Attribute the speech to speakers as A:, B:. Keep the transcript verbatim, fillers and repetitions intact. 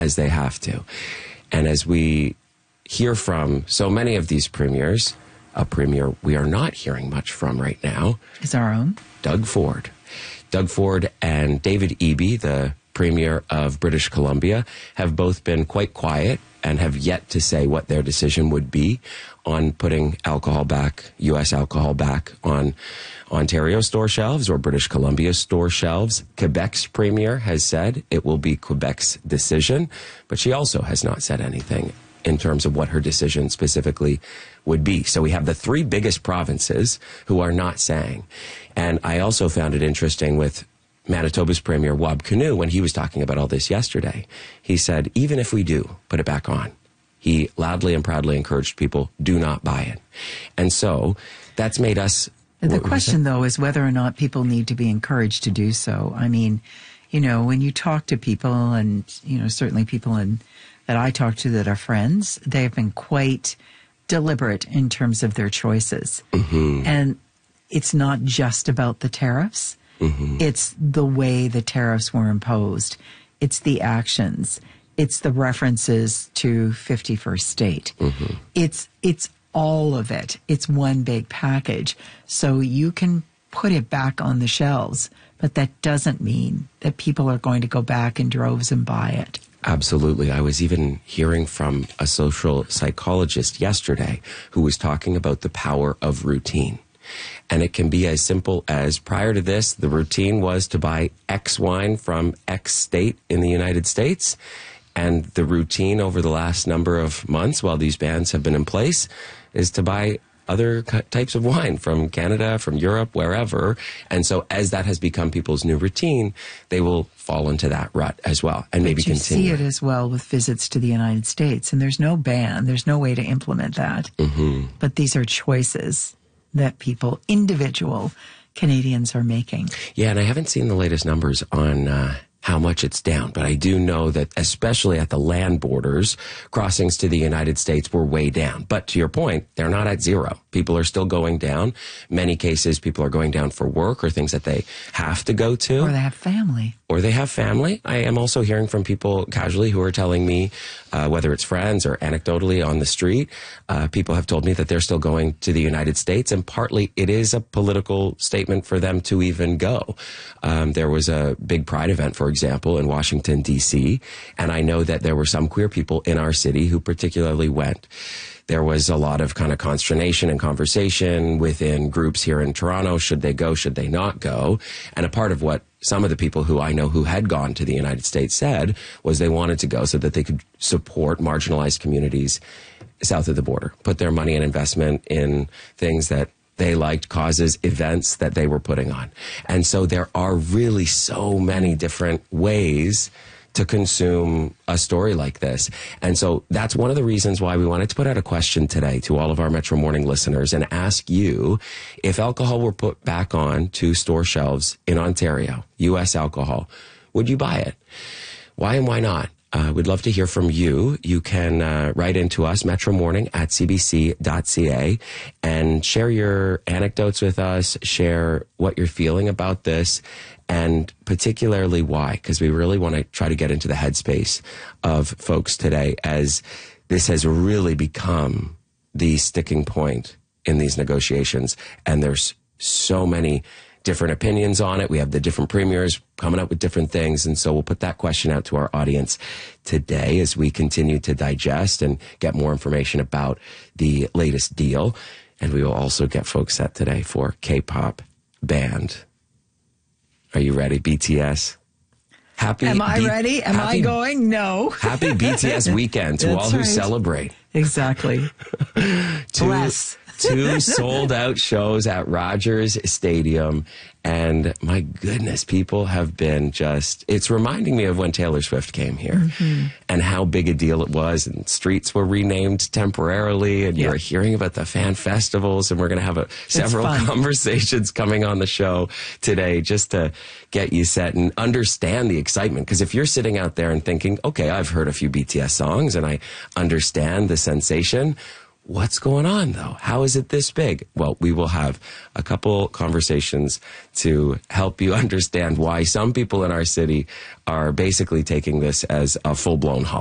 A: as they have to. And as we hear from so many of these premiers, a premier we are not hearing much from right now
B: is our own
A: Doug Ford. Doug Ford and David Eby, the Premier of British Columbia, have both been quite quiet and have yet to say what their decision would be on putting alcohol back, U S alcohol back on Ontario store shelves or British Columbia store shelves. Quebec's Premier has said it will be Quebec's decision, but she also has not said anything in terms of what her decision specifically would be. So we have the three biggest provinces who are not saying. And I also found it interesting with Manitoba's Premier, Wab Kinew, when he was talking about all this yesterday. He said, even if we do put it back on, he loudly and proudly encouraged people, do not buy it. And so that's made us...
B: The question, though, is whether or not people need to be encouraged to do so. I mean, you know, when you talk to people, and, you know, certainly people in, that I talk to that are friends, they have been quite deliberate in terms of their choices.
A: Mm-hmm.
B: And it's not just about the tariffs.
A: Mm-hmm.
B: It's the way the tariffs were imposed. It's the actions. It's the references to fifty-first state.
A: Mm-hmm.
B: It's it's all of it. It's one big package. So you can put it back on the shelves, but that doesn't mean that people are going to go back in droves and buy it.
A: Absolutely. I was even hearing from a social psychologist yesterday who was talking about the power of routine. And it can be as simple as, prior to this, the routine was to buy X wine from X state in the United States. And the routine over the last number of months, while these bans have been in place, is to buy other types of wine from Canada, from Europe, wherever. And so as that has become people's new routine, they will fall into that rut as well and maybe
B: but you
A: continue.
B: see it as well with visits to the United States. And there's no ban. There's no way to implement that.
A: Mm-hmm.
B: But these are choices that people, individual Canadians, are making.
A: Yeah, and I haven't seen the latest numbers on uh, how much it's down, but I do know that especially at the land borders, crossings to the United States were way down. But to your point, they're not at zero. People are still going down. Many cases, people are going down for work or things that they have to go to.
B: Or they have family.
A: Or they have family. I am also hearing from people casually who are telling me, uh, whether it's friends or anecdotally on the street, uh, people have told me that they're still going to the United States, and partly it is a political statement for them to even go. Um, there was a big Pride event, for example, in Washington, D C, and I know that there were some queer people in our city who particularly went. There was a lot of kind of consternation and conversation within groups here in Toronto. Should they go? Should they not go? And a part of what some of the people who I know who had gone to the United States said was they wanted to go so that they could support marginalized communities south of the border, put their money and investment in things that they liked, causes, events that they were putting on. And so there are really so many different ways to consume a story like this. And so that's one of the reasons why we wanted to put out a question today to all of our Metro Morning listeners and ask you, if alcohol were put back on to store shelves in Ontario, U S alcohol, would you buy it? Why and why not? Uh, we'd love to hear from you. You can uh, write into us, metromorning at c b c dot c a, and share your anecdotes with us, share what you're feeling about this, and particularly why, because we really want to try to get into the headspace of folks today, as this has really become the sticking point in these negotiations, and there's so many different opinions on it. We have the different premiers coming up with different things. And so we'll put that question out to our audience today as we continue to digest and get more information about the latest deal. And we will also get folks set today for K-pop band. Are you ready, B T S? Happy
B: Am I
A: B-
B: ready? Am
A: happy,
B: I going? No.
A: Happy B T S weekend to
B: That's
A: all who
B: right.
A: celebrate.
B: Exactly.
A: Two,
B: Bless.
A: two sold out shows at Rogers Stadium. And my goodness, people have been just, it's reminding me of when Taylor Swift came here mm-hmm. and how big a deal it was. And streets were renamed temporarily. And
B: yeah.
A: you're hearing about the fan festivals. And we're going to have a, several conversations coming on the show today just to get you set and understand the excitement. Because if you're sitting out there and thinking, okay, I've heard a few B T S songs and I understand the sensation, What's going on, though? How is it this big? Well, we will have a couple conversations to help you understand why some people in our city are basically taking this as a full-blown holiday.